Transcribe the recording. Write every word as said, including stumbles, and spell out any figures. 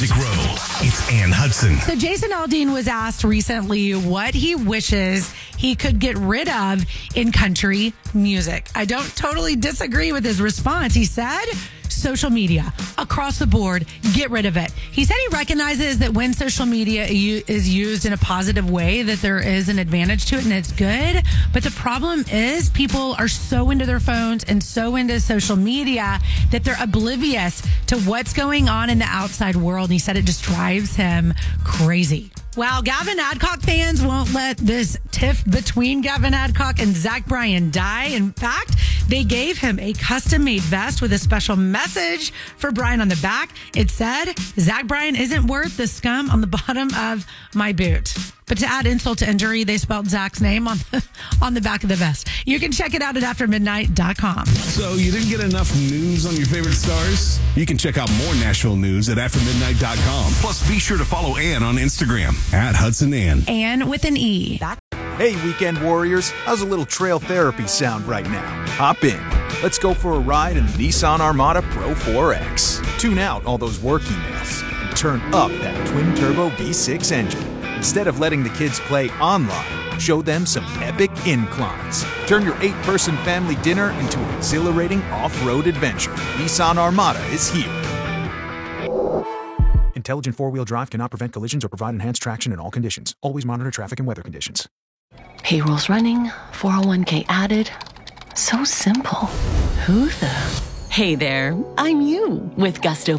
Music Row. It's Ann Hudson. So Jason Aldean was asked recently what he wishes he could get rid of in country music. I don't totally disagree with his response. He said, social media across the board, get rid of it. He said he recognizes that when social media is used in a positive way, that there is an advantage to it and it's good. But the problem is people are so into their phones and so into social media that they're oblivious to what's going on in the outside world. And he said it just drives him crazy. Well, Gavin Adcock fans won't let this tiff between Gavin Adcock and Zach Bryan die. In fact, they gave him a custom-made vest with a special message for Bryan on the back. It said, Zach Bryan isn't worth the scum on the bottom of my boot. But to add insult to injury, they spelled Zach's name on the, on the back of the vest. You can check it out at after midnight dot com. So you didn't get enough news on your favorite stars? You can check out more Nashville news at after midnight dot com. Plus, be sure to follow Ann on Instagram at Hudson Ann. Ann with an E. Hey, weekend warriors. How's a little trail therapy sound right now? Hop in. Let's go for a ride in the Nissan Armada Pro four X. Tune out all those work emails and turn up that twin-turbo V six engine. Instead of letting the kids play online, show them some epic inclines. Turn your eight-person family dinner into an exhilarating off-road adventure. Nissan Armada is here. Intelligent four-wheel drive cannot prevent collisions or provide enhanced traction in all conditions. Always monitor traffic and weather conditions. Payroll's running, four oh one k added. So simple. Who the? Hey there, I'm you with Gusto